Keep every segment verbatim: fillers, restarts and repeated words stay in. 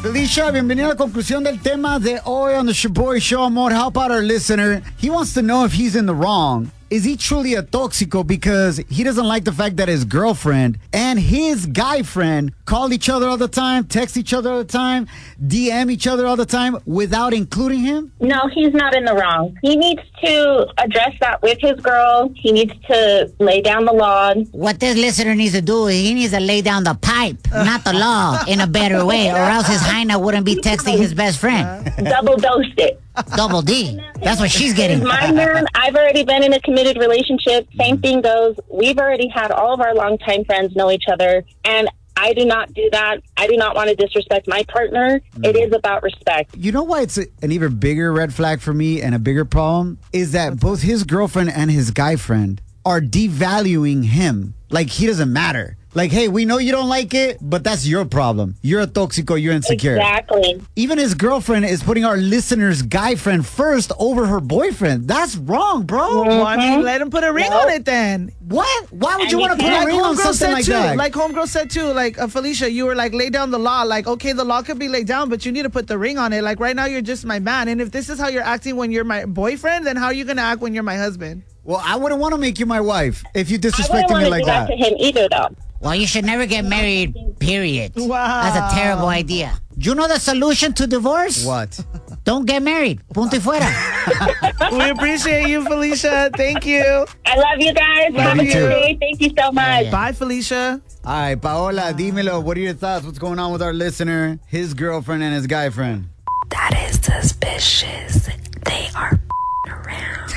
Felicia, bienvenida a la conclusión del tema de hoy on the Shaboy Show. Amor, help out our listener. He wants to know if he's in the wrong. Is he truly a toxico because he doesn't like the fact that his girlfriend and his guy friend call each other all the time, text each other all the time, D M each other all the time without including him? No, he's not in the wrong. He needs to address that with his girl. He needs to lay down the law. What this listener needs to do is he needs to lay down the pipe, not the law, in a better way, or else his hyena wouldn't be texting his best friend. Double dosed it. Double D. That's what she's getting. My man, I've already been in a committed relationship. Same thing goes. We've already had all of our longtime friends know each other. And I do not do that. I do not want to disrespect my partner. Mm. It is about respect. You know why it's a, an even bigger red flag for me and a bigger problem? Is that both his girlfriend and his guy friend are devaluing him. Like he doesn't matter. Like, hey, we know you don't like it, but that's your problem. You're a toxico. You're insecure. Exactly. Even his girlfriend is putting our listener's guy friend first over her boyfriend. That's wrong, bro. Mm-hmm. Well, I mean, let him put a ring nope. on it then. What? Why would and you want to put like a ring on something like too, that? Like Homegirl said too, like uh, Felicia, you were like, lay down the law. Like, okay, the law could be laid down, but you need to put the ring on it. Like right now, you're just my man. And if this is how you're acting when you're my boyfriend, then how are you going to act when you're my husband? Well, I wouldn't want to make you my wife if you disrespected me like that. I wouldn't like want to do that to him either, though. Well, you should never get married, period. Wow. That's a terrible idea. Do you know the solution to divorce? What? Don't get married. Punto y fuera. We appreciate you, Felicia. Thank you. I love you guys. Love Have a you. good day. Thank you so much. Yeah. Bye, Felicia. All right, Paola, dímelo. What are your thoughts? What's going on with our listener, his girlfriend, and his guy friend? That is suspicious. They are around.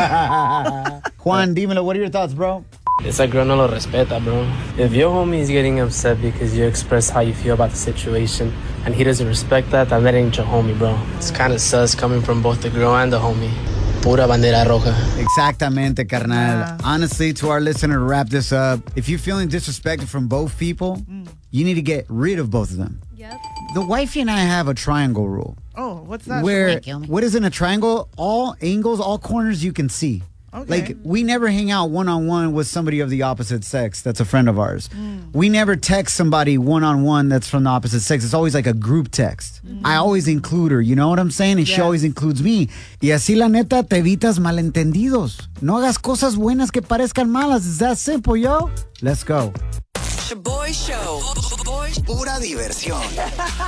Juan, dímelo. What are your thoughts, bro? Esa girl no lo respeta, bro. If your homie is getting upset because you express how you feel about the situation and he doesn't respect that, then that ain't your homie, bro. It's kind of sus coming from both the girl and the homie. Pura bandera roja. Exactamente, carnal. Yeah. Honestly, to our listener, to wrap this up, if you're feeling disrespected from both people, mm. you need to get rid of both of them. Yep. The wifey and I have a triangle rule. Oh, what's that? Where, kill me. what is in a triangle? All angles, all corners you can see. Okay. Like, we never hang out one-on-one with somebody of the opposite sex that's a friend of ours. Mm. We never text somebody one-on-one that's from the opposite sex. It's always like a group text. Mm-hmm. I always include her, you know what I'm saying? And yes. she always includes me. Y así, la neta, te evitas malentendidos. No hagas cosas buenas que parezcan malas. It's that simple, yo. Let's go. Shaboy Show. Pura diversión.